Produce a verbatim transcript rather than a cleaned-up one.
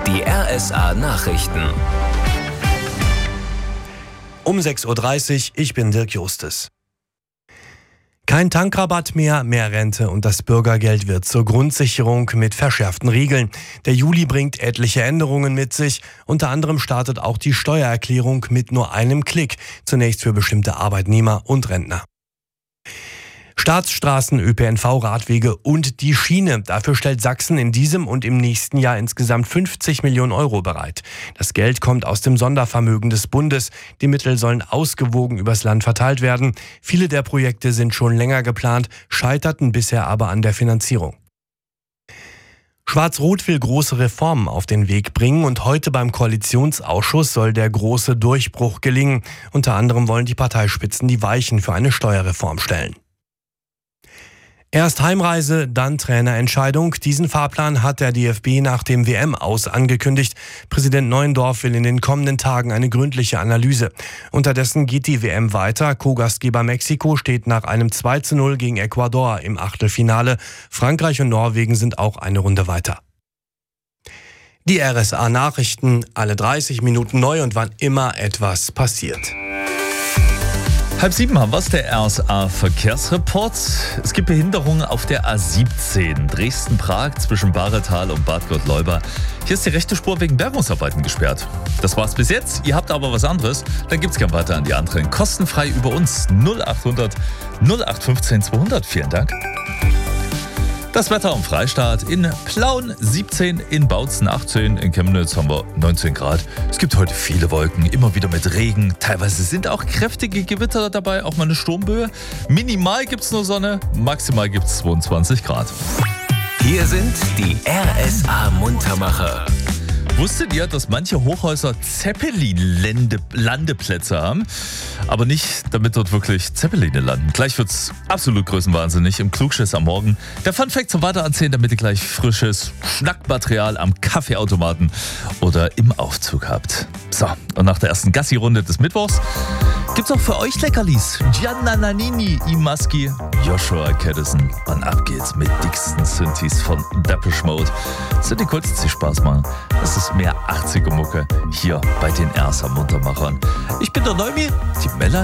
Die R S A-Nachrichten. Um sechs Uhr dreißig, ich bin Dirk Justes. Kein Tankrabatt mehr, mehr Rente und das Bürgergeld wird zur Grundsicherung mit verschärften Regeln. Der Juli bringt etliche Änderungen mit sich. Unter anderem startet auch die Steuererklärung mit nur einem Klick. Zunächst für bestimmte Arbeitnehmer und Rentner. Staatsstraßen, Ö P N V, Radwege und die Schiene. Dafür stellt Sachsen in diesem und im nächsten Jahr insgesamt fünfzig Millionen Euro bereit. Das Geld kommt aus dem Sondervermögen des Bundes. Die Mittel sollen ausgewogen übers Land verteilt werden. Viele der Projekte sind schon länger geplant, scheiterten bisher aber an der Finanzierung. Schwarz-Rot will große Reformen auf den Weg bringen und heute beim Koalitionsausschuss soll der große Durchbruch gelingen. Unter anderem wollen die Parteispitzen die Weichen für eine Steuerreform stellen. Erst Heimreise, dann Trainerentscheidung. Diesen Fahrplan hat der D F B nach dem W M-Aus angekündigt. Präsident Neuendorf will in den kommenden Tagen eine gründliche Analyse. Unterdessen geht die W M weiter. Co-Gastgeber Mexiko steht nach einem zwei zu null gegen Ecuador im Achtelfinale. Frankreich und Norwegen sind auch eine Runde weiter. Die R S A-Nachrichten, alle dreißig Minuten neu und wann immer etwas passiert. Halb sieben haben wir es, der R S A-Verkehrsreport. Es gibt Behinderungen auf der A siebzehn, Dresden-Prag zwischen Bahretal und Bad Gottleuba. Hier ist die rechte Spur wegen Bergungsarbeiten gesperrt. Das war's bis jetzt. Ihr habt aber was anderes, dann gibt's gern weiter an die anderen. Kostenfrei über uns null achthundert null acht fünfzehn zweihundert. Vielen Dank. Das Wetter am Freistaat: in Plauen siebzehn, in Bautzen achtzehn, in Chemnitz haben wir neunzehn Grad. Es gibt heute viele Wolken, immer wieder mit Regen. Teilweise sind auch kräftige Gewitter dabei, auch mal eine Sturmböe. Minimal gibt's nur Sonne, maximal gibt's zweiundzwanzig Grad. Hier sind die R S A-Muntermacher. Wusstet ihr, dass manche Hochhäuser Zeppelin-Landeplätze haben? Aber nicht, damit dort wirklich Zeppeline landen. Gleich wird's absolut größenwahnsinnig im Klugschiss am Morgen. Der Funfact zum Weitererzählen, damit ihr gleich frisches Schnackmaterial am Kaffeeautomaten oder im Aufzug habt. So, und nach der ersten Gassi-Runde des Mittwochs gibt's auch für euch Leckerlis. Gianna Nannini, Imaski, Joshua Caddison. Und ab geht's mit dicksten Synthes von Depeche Mode. Sind die kurz, die Spaß machen. Es ist mehr achtziger Mucke hier bei den R S A-Muntermachern. Ich bin der Neumi, die Melanie.